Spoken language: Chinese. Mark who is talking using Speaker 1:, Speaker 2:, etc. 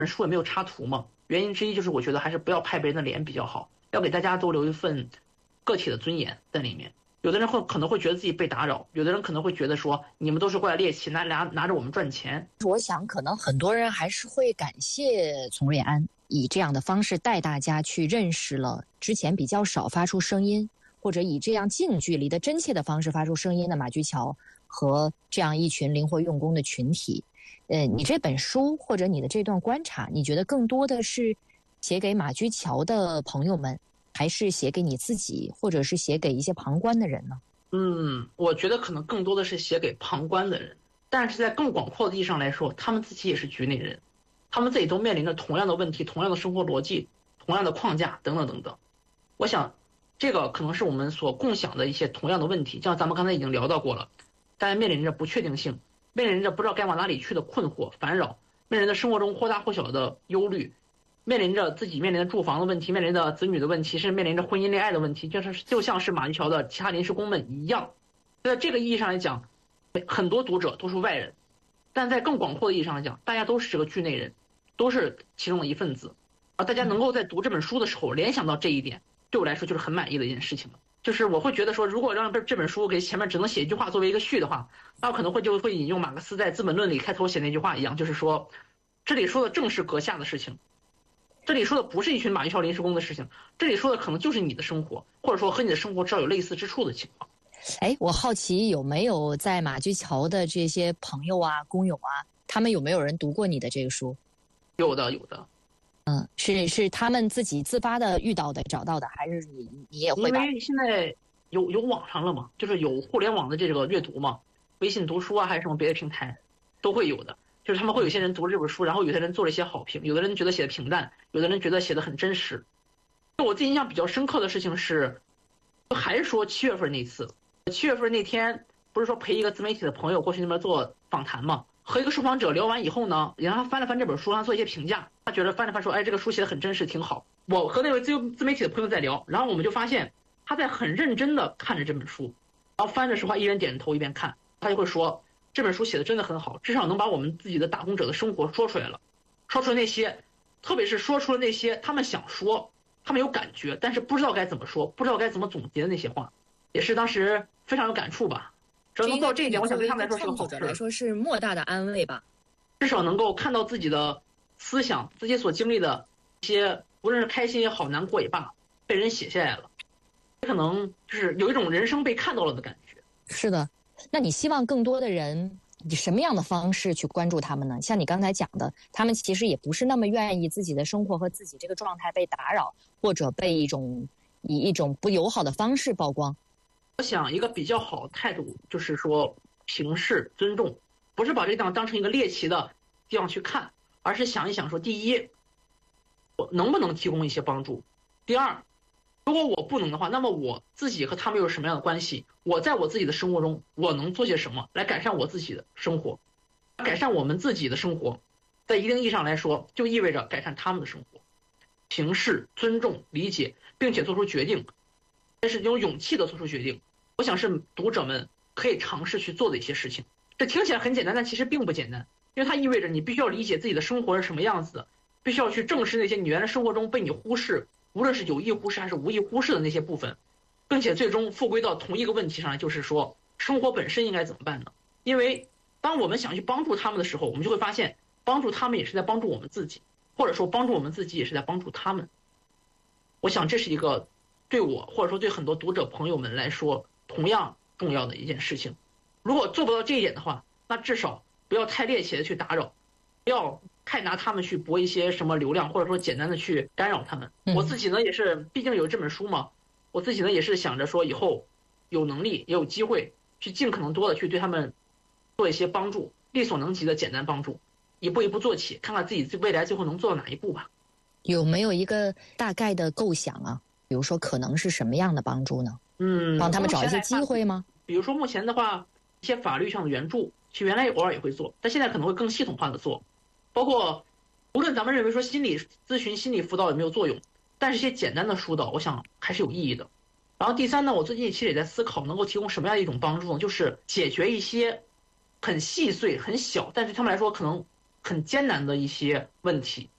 Speaker 1: 书也没有插图嘛，原因之一就是我觉得还是不要拍别人的脸比较好，要给大家都留一份个体的尊严在里面。有的人可能会觉得自己被打扰，有的人可能会觉得说你们都是过来猎奇，拿着我们赚钱。
Speaker 2: 我想可能很多人还是会感谢丛瑞安以这样的方式带大家去认识了之前比较少发出声音，或者以这样近距离的真切的方式发出声音的马驹桥和这样一群灵活用功的群体。你这本书或者你的这段观察，你觉得更多的是写给马驹桥的朋友们，还是写给你自己，或者是写给一些旁观的人呢？
Speaker 1: 我觉得可能更多的是写给旁观的人，但是在更广阔的意义上来说，他们自己也是局内人，他们自己都面临着同样的问题、同样的生活逻辑、同样的框架等等等等。我想，这个可能是我们所共享的一些同样的问题，像咱们刚才已经聊到过了，大家面临着不确定性，面临着不知道该往哪里去的困惑、烦扰，面临着生活中或大或小的忧虑，面临着自己面临的住房的问题，面临着子女的问题，甚至面临着婚姻恋爱的问题，就像是马驹桥的其他临时工们一样。在这个意义上来讲，很多读者都是外人，但在更广阔的意义上来讲，大家都是这个剧内人，都是其中的一份子。而大家能够在读这本书的时候联想到这一点，对我来说就是很满意的一件事情了。就是我会觉得说，如果让这本书给前面只能写一句话作为一个序的话，那我可能会引用马克思在《资本论》里开头写那句话一样，就是说，这里说的正是阁下的事情。这里说的不是一群马驹桥临时工的事情，这里说的可能就是你的生活，或者说和你的生活只要有类似之处的情况。
Speaker 2: 我好奇有没有在马驹桥的这些朋友啊、工友啊，他们有没有人读过你的这个书？
Speaker 1: 有的。
Speaker 2: 是他们自己自发的遇到的、找到的，还是你也会把？
Speaker 1: 因为现在有网上了嘛，就是有互联网的这个阅读嘛，微信读书啊，还是什么别的平台，都会有的。就是他们会有些人读了这本书，然后有些人做了一些好评，有的人觉得写的平淡，有的人觉得写的很真实。我自己印象比较深刻的事情是，还是说7月份那次，7月份那天不是说陪一个自媒体的朋友过去那边做访谈嘛，和一个受访者聊完以后呢，然后他翻了翻这本书，他做一些评价，他觉得翻了翻说，哎，这个书写的很真实，挺好。我和那位自媒体的朋友在聊，然后我们就发现他在很认真的看着这本书，然后翻着时话一边点头一边看，他就会说这本书写的真的很好，至少能把我们自己的打工者的生活说出来了，说出了那些，特别是说出了那些他们想说，他们有感觉，但是不知道该怎么说，不知道该怎么总结的那些话，也是当时非常有感触吧。只要能做这一点，我想对他们来说是个好事。
Speaker 2: 来说是莫大的安慰吧。
Speaker 1: 至少能够看到自己的思想，自己所经历的一些，无论是开心也好，难过也罢，被人写下来了，可能就是有一种人生被看到了的感觉。
Speaker 2: 是的，那你希望更多的人以什么样的方式去关注他们呢？像你刚才讲的，他们其实也不是那么愿意自己的生活和自己这个状态被打扰，或者被以一种不友好的方式曝光。
Speaker 1: 我想一个比较好的态度就是说平视尊重，不是把这个地方当成一个猎奇的地方去看，而是想一想说，第一，我能不能提供一些帮助？第二，如果我不能的话，那么我自己和他们有什么样的关系？我在我自己的生活中，我能做些什么来改善我自己的生活，改善我们自己的生活？在一定意义上来说，就意味着改善他们的生活。平视、尊重、理解，并且做出决定，但是有勇气的做出决定。我想是读者们可以尝试去做的一些事情。这听起来很简单，但其实并不简单，因为它意味着你必须要理解自己的生活是什么样子的，必须要去正视那些你原来生活中被你忽视，无论是有意忽视还是无意忽视的那些部分，并且最终复归到同一个问题上来，就是说生活本身应该怎么办呢？因为当我们想去帮助他们的时候，我们就会发现帮助他们也是在帮助我们自己，或者说帮助我们自己也是在帮助他们。我想这是一个对我或者说对很多读者朋友们来说同样重要的一件事情。如果做不到这一点的话，那至少不要太猎奇的去打扰，不要太拿他们去博一些什么流量，或者说简单的去干扰他们。我自己呢也是，毕竟有这本书嘛，我自己呢也是想着说以后有能力也有机会去尽可能多的去对他们做一些帮助，力所能及的简单帮助，一步一步做起，看看自己未来最后能做到哪一步吧。
Speaker 2: 有没有一个大概的构想啊？比如说可能是什么样的帮助呢？帮他们找一些机会吗？
Speaker 1: 比如说目前的话，一些法律上的援助，其实原来偶尔也会做，但现在可能会更系统化的做。包括无论咱们认为说心理咨询、心理辅导有没有作用，但是一些简单的疏导，我想还是有意义的。然后第三呢，我最近其实也在思考能够提供什么样的一种帮助呢？就是解决一些很细碎、很小，但是对他们来说可能很艰难的一些问题。